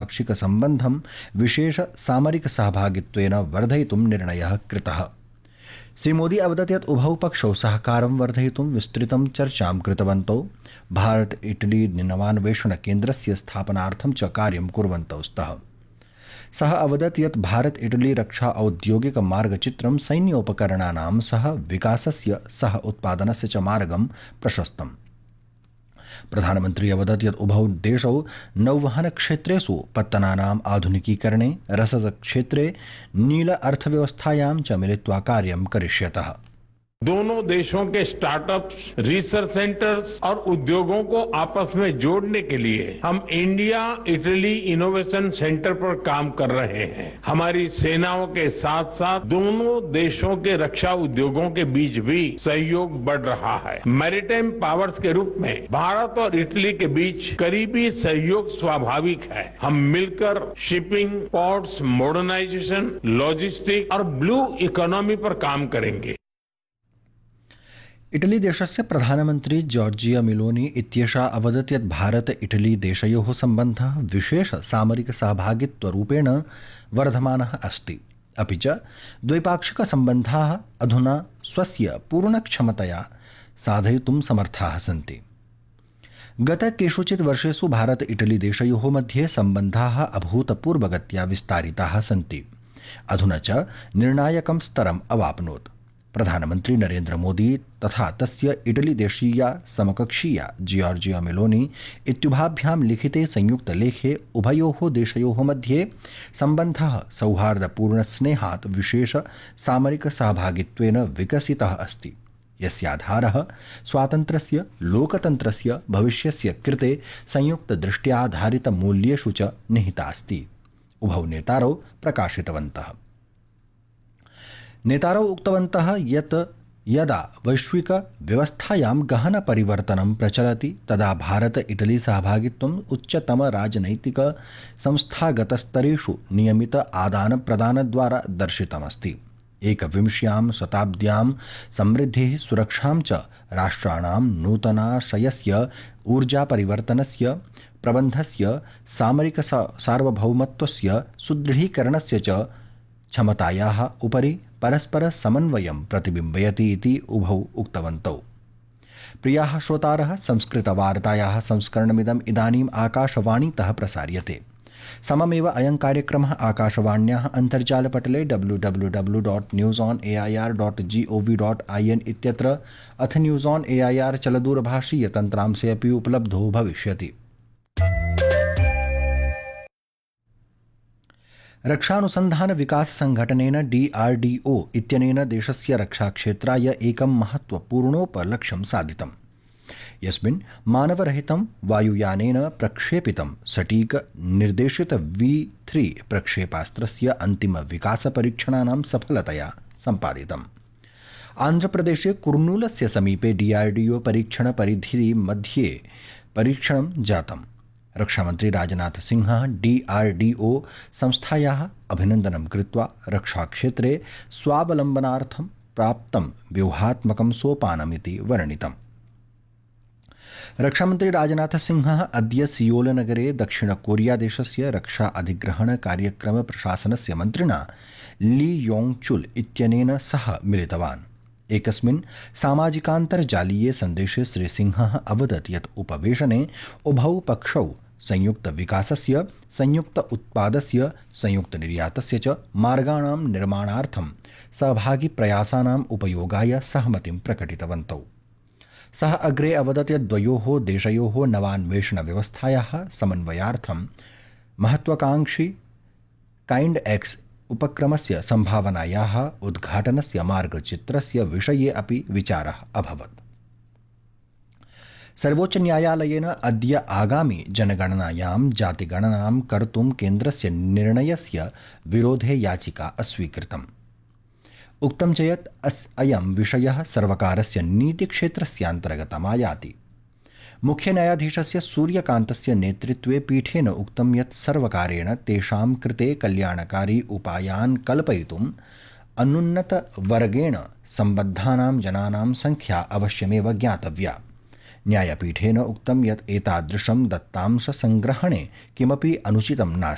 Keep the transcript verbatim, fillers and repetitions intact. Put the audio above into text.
द्वैपाक्षिकसम्बन्धं विशेष सामरिक सहभागित्वेन वर्धयितुं निर्णयः कृतः। श्रीमोदी अवदत् यत् उभौ पक्षौ सहकारं वर्धयितुं विस्तृतं चर्चां कृतवन्तौ। भारत इटली नवान्वेषण केन्द्रस्य स्थापनार्थं च कार्यं कुर्वन्तौ स्तः। सः अवदत् यत् भारत इटली रक्षा औद्योगिक मार्गचित्रं सैन्योपकरणानां सह विकासस्य सह उत्पादनस्य च मार्गं प्रशस्तम्। प्रधानमन्त्री अवदत् यत् उभौ देशौ नौवहन क्षेत्रेषु पत्तनानाम् आधुनिकीकरणे, रसद क्षेत्रे नील अर्थव्यवस्थायां च मिलित्वा कार्यं करिष्यतः। दोनों देशों के स्टार्टअप्स, रिसर्च सेंटर्स और उद्योगों को आपस में जोड़ने के लिए हम इंडिया इटली इनोवेशन सेंटर पर काम कर रहे हैं। हमारी सेनाओं के साथ साथ दोनों देशों के रक्षा उद्योगों के बीच भी सहयोग बढ़ रहा है। मैरीटाइम पावर्स के रूप में भारत और इटली के बीच करीबी सहयोग स्वाभाविक है। हम मिलकर शिपिंग, पोर्ट्स, मॉडर्नाइजेशन, लॉजिस्टिक और ब्लू इकोनॉमी पर काम करेंगे। इटली देशस्य प्रधानमन्त्री जॉर्जिया मिलोनी इत्येषा अवदत् यत् भारत इटली देशयोः सम्बन्धः विशेष सामरिक सहभागित्वरूपेण वर्धमानः अस्ति, अपि च द्वैपाक्षिकसम्बन्धाः अधुना स्वस्य पूर्णक्षमतया साधयितुं समर्थाः सन्ति। गत केषुचित् वर्षेषु भारत इटली देशयोः मध्ये सम्बन्धाः अभूतपूर्वगत्या विस्तारिताः सन्ति। अधुना च निर्णायकं स्तरम् अवाप्नोत्। प्रधानमन्त्री नरेन्द्र मोदी तथा तस्य इटली देशीया समकक्षीया जॉर्जिया मेलोनी इत्युभाभ्यां लिखिते संयुक्तलेखे उभयोः देशयोः मध्ये सम्बन्धः सौहार्दपूर्णस्नेहात् विशेष सामरिक सहभागित्वेन विकसितः अस्ति, यस्याधारः स्वातन्त्र्यस्य, लोकतन्त्रस्य भविष्यस्य कृते संयुक्तदृष्ट्याधारितमूल्येषु च निहितास्ति। उभौ नेतारौ प्रकाशितवन्तः। नेतारौ उक्तवन्तः यत् यदा वैश्विक व्यवस्थायां गहन परिवर्तनं प्रचलति तदा भारत इटली सहभागित्वम् उच्चतम राजनैतिक संस्थागतस्तरेषु नियमित आदान प्रदानद्वारा दर्शितमस्ति। एकविंश्यां शताब्द्यां समृद्धिः, सुरक्षां च राष्ट्राणां नूतनाशयस्य, ऊर्जा परिवर्तनस्य, प्रबन्धस्य, सामरिक सार्वभौमत्वस्य सुदृढीकरणस्य च क्षमतायाः उपरि परस्पर समन्वयं प्रतिबिम्बयति इति उभौ उक्तवन्तौ। प्रियाः श्रोतारः, संस्कृतवार्तायाः संस्करणमिदम् इदानीम् आकाशवाणीतः प्रसार्यते। सममेव अयं कार्यक्रमः आकाशवाण्याः अन्तर्जालपटले W W W dot news on A I R dot G O V dot I N इत्यत्र अथ news on A I R चलदूरभाषीयतन्त्रांशे अपि उपलब्धो भविष्यति। रक्षानुसन्धान विकास संघटनेन डी आर डी ओ इत्यनेन देशस्य रक्षाक्षेत्राय एकं महत्वपूर्णोपलक्ष्यं साधितम्, यस्मिन् मानवरहितं वायुयानेन प्रक्षेपितं सटीक निर्देशित वी थ्री प्रक्षेपास्त्रस्य अन्तिम विकासपरीक्षणानां सफलतया सम्पादितम्। आन्ध्रप्रदेशे कुर्नूलस्य समीपे डी आर डी ओ परीक्षण परिधि मध्ये परीक्षणं जातम्। रक्षामन्त्री राजनाथ सिंहः डी आर डी ओ संस्थायाः अभिनन्दनं कृत्वा रक्षाक्षेत्रे स्वावलम्बनार्थं प्राप्तं व्यूहात्मकं सोपानमिति वर्णितम्। रक्षामन्त्री राजनाथ सिंहः अद्य सियोल नगरे दक्षिण कोरिया देशस्य रक्षा अधिग्रहण कार्यक्रम प्रशासनस्य मन्त्रिणा ली योंग चुल इत्यनेन सह मिलितवान्। एकस्मिन् सामाजिकान्तर्जालीये सन्देशे श्रीसिंहः अवदत् यत् उपवेशने उभौ पक्षौ संयुक्त विकासस्य, संयुक्त उत्पादस्य, संयुक्त निर्यातस्य च मार्गाणां निर्माणार्थं सहभागी प्रयासानाम् उपयोगाय सहमतिं प्रकटितवन्तौ। सः अग्रे अवदत् यत् द्वयोः देशयोः नवान्वेषण व्यवस्थायाः समन्वयार्थं महत्वाकांक्षी काइंड एक्स उपक्रमस्य संभावनायाः उद्घाटनस्य मार्गचित्रस्य विषये अपि विचारः अभवत्। सर्वोच्च न्यायालयेन अद्य आगामि जनगणनायां जातिगणनां कर्तुं केन्द्रस्य निर्णयस्य विरोधे याचिका अस्वीकृतम्। उक्तं च यत् अयं विषयः सर्वकारस्य नीतिक्षेत्रस्यान्तर्गतमायाति। मुख्यन्यायाधीशस्य सूर्यकान्तस्य नेतृत्वे पीठेन उक्तं यत् सर्वकारेण तेषां कृते कल्याणकारी उपायान् कल्पयितुम् अनुन्नतवर्गेण सम्बद्धानां जनानां संख्या अवश्यमेव ज्ञातव्या। न्यायपीठेन उक्तं यत् एतादृशं दत्तांशसङ्ग्रहणे किमपि अनुचितं नास्ति।